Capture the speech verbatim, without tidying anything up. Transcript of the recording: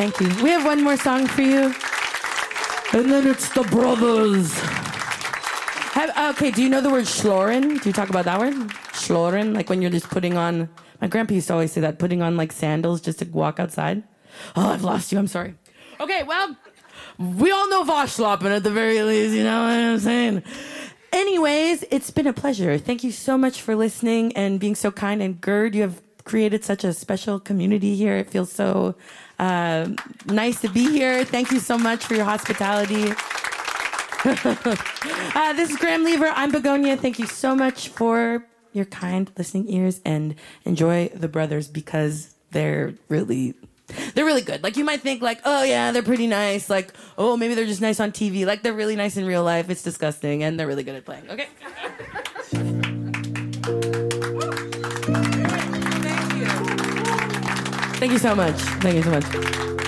Thank you. We have one more song for you. And then it's the brothers. Have, okay, do you know the word schloren? Do you talk about that word? Schloren, like when you're just putting on... My grandpa used to always say that, putting on like sandals just to walk outside. Oh, I've lost you, I'm sorry. Okay, well, we all know Waschlappen at the very least, you know what I'm saying? Anyways, it's been a pleasure. Thank you so much for listening and being so kind. And Gerd, you have created such a special community here. It feels so uh, nice to be here. Thank you so much for your hospitality. uh, this is Graham Lever. I'm Begonia. Thank you so much for your kind listening ears, and enjoy the brothers because they're really... They're really good. Like, you might think, like, oh, yeah, they're pretty nice. Like, oh, maybe they're just nice on T V. Like, they're really nice in real life. It's disgusting, and they're really good at playing. Okay? Thank you. Thank you so much. Thank you so much.